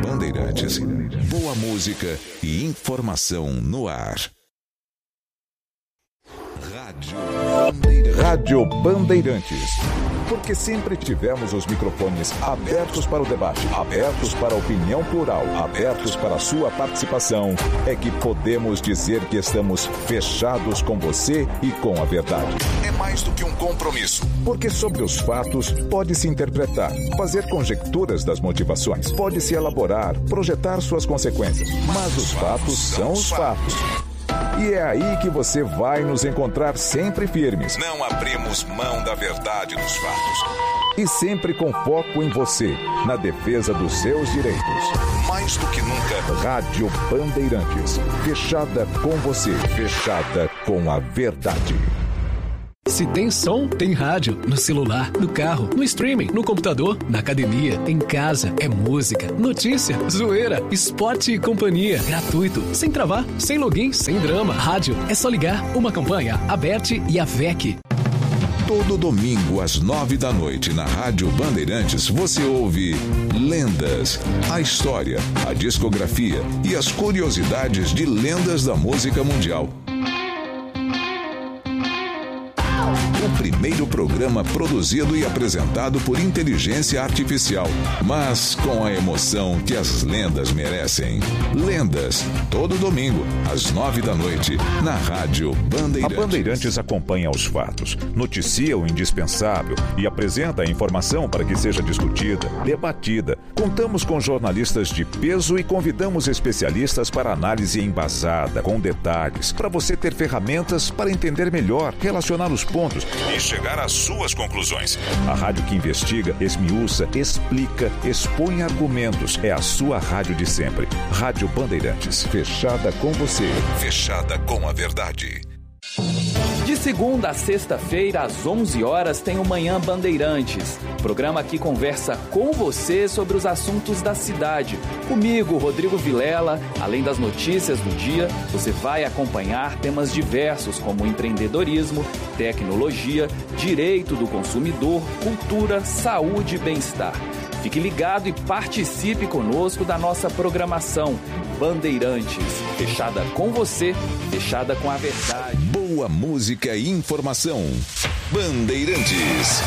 Bandeirantes. Boa música e informação no ar. Rádio Bandeirantes. Porque sempre tivemos os microfones abertos para o debate, abertos para a opinião plural, abertos para a sua participação, é que podemos dizer que estamos fechados com você e com a verdade. É mais do que um compromisso, porque sobre os fatos pode-se interpretar, fazer conjecturas das motivações, pode-se elaborar, projetar suas consequências, mas os fatos são os fatos. E é aí que você vai nos encontrar sempre firmes. Não abrimos mão da verdade dos fatos. E sempre com foco em você, na defesa dos seus direitos. Mais do que nunca, Rádio Bandeirantes. Fechada com você, fechada com a verdade. Se tem som, tem rádio. No celular, no carro, no streaming, no computador, na academia, em casa. É música, notícia, zoeira, esporte e companhia. Gratuito, sem travar, sem login, sem drama. Rádio, é só ligar. Uma campanha, a Bert e a VEC. Todo domingo às 9 da noite na Rádio Bandeirantes você ouve Lendas, a história, a discografia e as curiosidades de lendas da música mundial. O primeiro programa produzido e apresentado por inteligência artificial, mas com a emoção que as lendas merecem. Lendas, todo domingo, às 9 da noite, na Rádio Bandeirantes. A Bandeirantes acompanha os fatos, noticia o indispensável e apresenta a informação para que seja discutida, debatida. Contamos com jornalistas de peso e convidamos especialistas para análise embasada, com detalhes, para você ter ferramentas para entender melhor, relacionar os pontos e chegar às suas conclusões. A rádio que investiga, esmiuça, explica, expõe argumentos. É a sua rádio de sempre. Rádio Bandeirantes. Fechada com você. Fechada com a verdade. De segunda a sexta-feira, às 11 horas, tem o Manhã Bandeirantes. Programa que conversa com você sobre os assuntos da cidade. Comigo, Rodrigo Vilela, além das notícias do dia, você vai acompanhar temas diversos como empreendedorismo, tecnologia, direito do consumidor, cultura, saúde e bem-estar. Fique ligado e participe conosco da nossa programação. Bandeirantes, fechada com você, fechada com a verdade. Boa música e informação. Bandeirantes.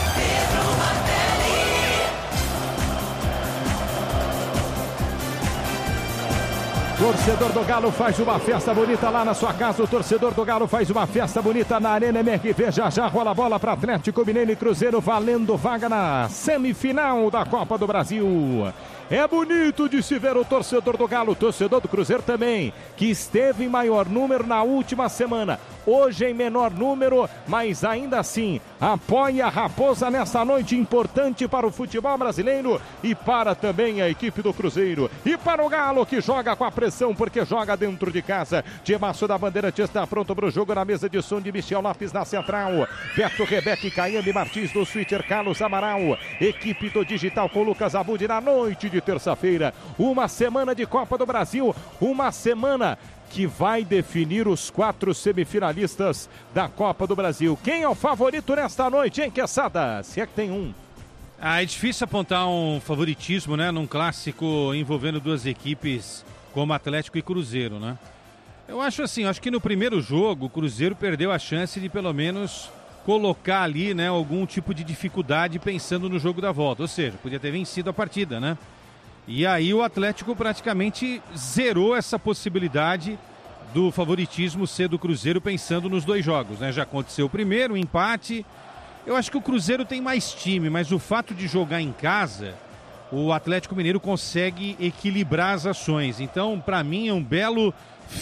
Torcedor do Galo faz uma festa bonita lá na sua casa. O torcedor do Galo faz uma festa bonita na Arena MRV. Já rola a bola para Atlético Mineiro e Cruzeiro, valendo vaga na semifinal da Copa do Brasil. É bonito de se ver o torcedor do Galo, o torcedor do Cruzeiro também, que esteve em maior número na última semana. Hoje em menor número, mas ainda assim apoia a Raposa nessa noite importante para o futebol brasileiro e para também a equipe do Cruzeiro. E para o Galo, que joga com a pressão porque joga dentro de casa. Tiemaço da Bandeirante está pronto para o jogo na mesa de som de Michel Lopes na central. Beto Rebeca e Caiane Martins do Switcher, Carlos Amaral. Equipe do Digital com Lucas Abud na noite de terça-feira. Uma semana de Copa do Brasil, uma semana que vai definir os 4 semifinalistas da Copa do Brasil. Quem é o favorito nesta noite, hein, Quesada? Se é que tem um. É difícil apontar um favoritismo, né, num clássico envolvendo duas equipes como Atlético e Cruzeiro, né? Eu acho assim, acho que no primeiro jogo o Cruzeiro perdeu a chance de pelo menos colocar ali, né, algum tipo de dificuldade pensando no jogo da volta, ou seja, podia ter vencido a partida, né? E aí o Atlético praticamente zerou essa possibilidade do favoritismo ser do Cruzeiro pensando nos dois jogos, né? Já aconteceu o primeiro, o empate. Eu acho que o Cruzeiro tem mais time, mas o fato de jogar em casa, o Atlético Mineiro consegue equilibrar as ações. Então, para mim, é um belo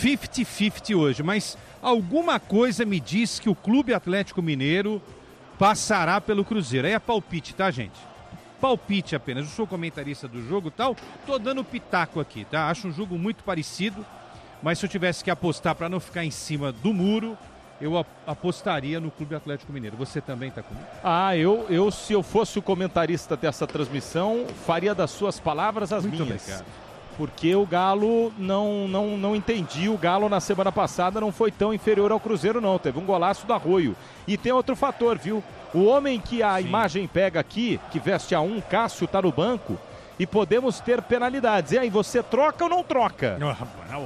50-50 hoje. Mas alguma coisa me diz que o Clube Atlético Mineiro passará pelo Cruzeiro. Aí é palpite, tá, gente? Palpite apenas. Eu sou comentarista do jogo e tal, tô dando pitaco aqui, tá? Acho um jogo muito parecido, mas se eu tivesse que apostar para não ficar em cima do muro, eu apostaria no Clube Atlético Mineiro. Você também tá comigo? Eu se eu fosse o comentarista dessa transmissão, faria das suas palavras as muito minhas. Obrigado. Porque o Galo, não entendi, o Galo na semana passada não foi tão inferior ao Cruzeiro não, teve um golaço do Arroio. E tem outro fator, viu? O homem que a imagem pega aqui, que veste a 1, Cássio, tá no banco, e podemos ter penalidades. E aí, você troca ou não troca? Na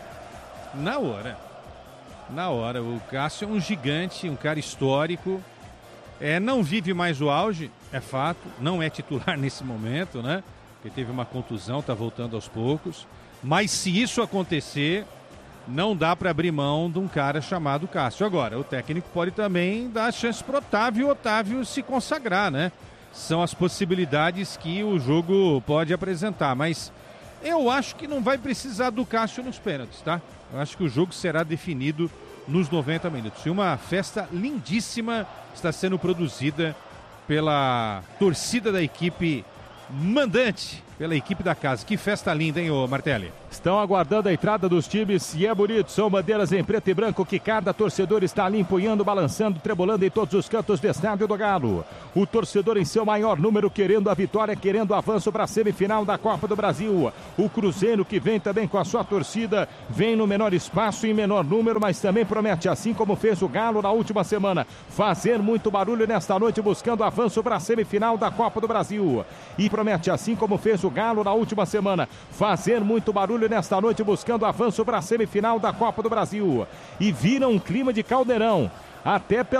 hora. O Cássio é um gigante, um cara histórico. Não vive mais o auge, é fato. Não é titular nesse momento, né? Porque teve uma contusão, tá voltando aos poucos. Mas se isso acontecer, não dá para abrir mão de um cara chamado Cássio. Agora, o técnico pode também dar chance pro Otávio e o Otávio se consagrar, né? São as possibilidades que o jogo pode apresentar. Mas eu acho que não vai precisar do Cássio nos pênaltis, tá? Eu acho que o jogo será definido nos 90 minutos. E uma festa lindíssima está sendo produzida pela torcida da equipe mandante, pela equipe da casa. Que festa linda, hein, ô Martelli? Estão aguardando a entrada dos times e é bonito. São bandeiras em preto e branco que cada torcedor está ali empunhando, balançando, trebolando em todos os cantos do estádio do Galo. O torcedor em seu maior número querendo a vitória, querendo o avanço para a semifinal da Copa do Brasil. O Cruzeiro, que vem também com a sua torcida, vem no menor espaço e em menor número, mas também promete, assim como fez o Galo na última semana, fazer muito barulho nesta noite buscando avanço para a semifinal da Copa do Brasil. E promete, assim como fez o Galo na última semana, fazer muito barulho nesta noite buscando avanço para a semifinal da Copa do Brasil. E vira um clima de caldeirão, até pela